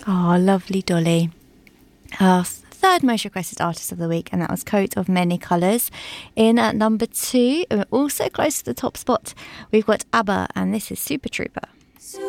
Oh, lovely, Dolly. Our third most requested artist of the week, and that was Coat of Many Colours. In at number 2, and also close to the top spot, we've got ABBA, and this is Super Trooper.